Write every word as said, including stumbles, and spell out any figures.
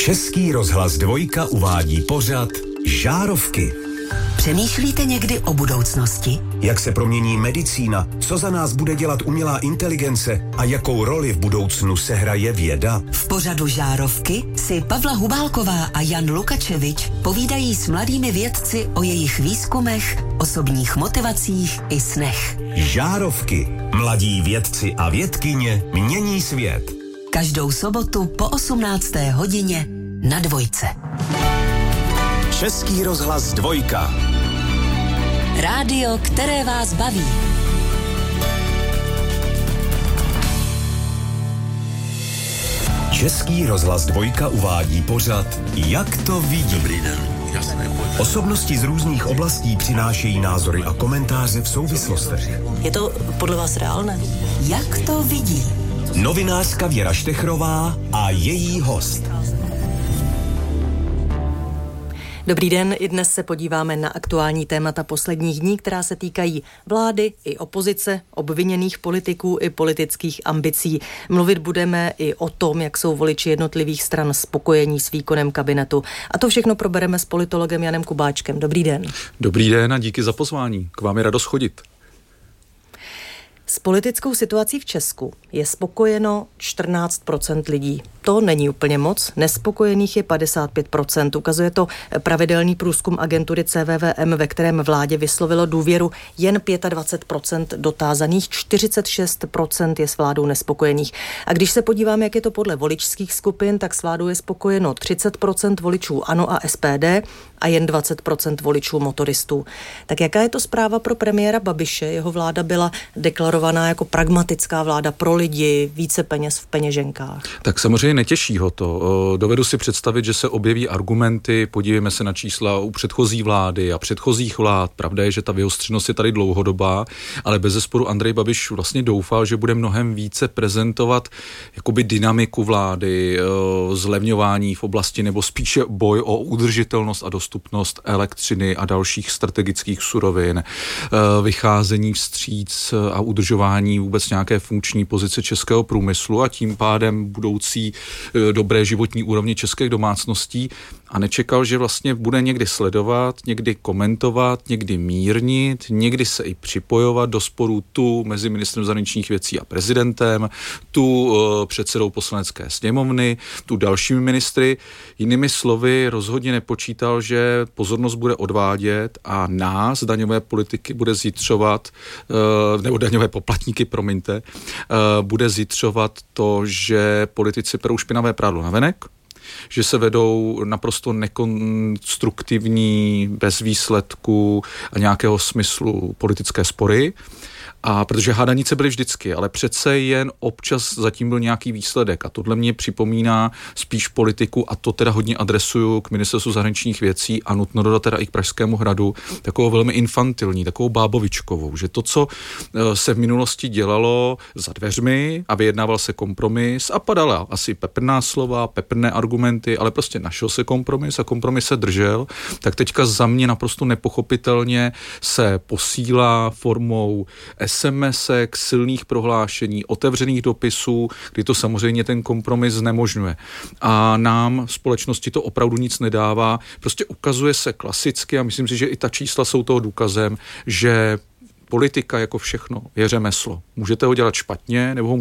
Český rozhlas Dvojka uvádí pořad Žárovky. Přemýšlíte někdy o budoucnosti? Jak se promění medicína, co za nás bude dělat umělá inteligence a jakou roli v budoucnu sehraje věda? V pořadu Žárovky si Pavla Hubálková a Jan Lukačevič povídají s mladými vědci o jejich výzkumech, osobních motivacích i snech. Žárovky. Mladí vědci a vědkyně mění svět. Každou sobotu po osmnácté hodině na Dvojce. Český rozhlas Dvojka. Rádio, které vás baví. Český rozhlas Dvojka uvádí pořad Jak to vidí. Dobrý den. Jasné. Osobnosti z různých oblastí přinášejí názory a komentáře v souvislostech. Je to podle vás reálné? Jak to vidí? Novinářka Věra Štechrová a její host. Dobrý den, i dnes se podíváme na aktuální témata posledních dní, která se týkají vlády i opozice, obviněných politiků i politických ambicí. Mluvit budeme i o tom, jak jsou voliči jednotlivých stran spokojení s výkonem kabinetu. A to všechno probereme s politologem Janem Kubáčkem. Dobrý den. Dobrý den a díky za pozvání. K vám je radost chodit. S politickou situací v Česku je spokojeno čtrnáct procent lidí. To není úplně moc, nespokojených je padesát pět procent. Ukazuje to pravidelný průzkum agentury C V V M, ve kterém vládě vyslovilo důvěru jen dvacet pět procent dotázaných, čtyřicet šest procent je s vládou nespokojených. A když se podíváme, jak je to podle voličských skupin, tak s vládou je spokojeno třicet procent voličů ANO a S P D a jen dvacet procent voličů motoristů. Tak jaká je to zpráva pro premiéra Babiše? Jeho vláda byla deklarovaná jako pragmatická vláda pro lidi, více peněz v peněženkách. Tak samozřejmě netěší ho to. Dovedu si představit, že se objeví argumenty, podívejme se na čísla u předchozí vlády a předchozích vlád. Pravda je, že ta vyostřenost je tady dlouhodobá, ale bezesporu Andrej Babiš vlastně doufal, že bude mnohem více prezentovat jakoby dynamiku vlády, zlevňování v oblasti nebo spíše boj o udržitelnost a dostupnost elektřiny a dalších strategických surovin, vycházení vstříc a udržování vůbec nějaké funkční pozice českého průmyslu a tím pádem budoucí dobré životní úrovně českých domácností a nečekal, že vlastně bude někdy sledovat, někdy komentovat, někdy mírnit, někdy se i připojovat do sporů tu mezi ministrem zahraničních věcí a prezidentem, tu uh, předsedou poslanecké sněmovny, tu dalšími ministry. Jinými slovy rozhodně nepočítal, že pozornost bude odvádět a nás, daňové politiky, bude zjitřovat, uh, nebo daňové poplatníky, promiňte, uh, bude zjitřovat to, že politici perou špinavé prádlo navenek, že se vedou naprosto nekonstruktivní, bez výsledku a nějakého smyslu politické spory. A protože hádanice byly vždycky, ale přece jen občas zatím byl nějaký výsledek a tohle mě připomíná spíš politiku a to teda hodně adresuju k ministerstvu zahraničních věcí a nutno dodat teda i k Pražskému hradu, takovou velmi infantilní, takovou bábovičkovou, že to, co se v minulosti dělalo za dveřmi a vyjednával se kompromis a padala asi peprná slova, peprné argumenty, ale prostě našel se kompromis a kompromis se držel, tak teďka za mě naprosto nepochopitelně se posílá formou es em esek, silných prohlášení, otevřených dopisů, kdy to samozřejmě ten kompromis znemožňuje. A nám společnosti to opravdu nic nedává. Prostě ukazuje se klasicky a myslím si, že i ta čísla jsou toho důkazem, že politika jako všechno je řemeslo. Můžete ho dělat špatně, nebo ho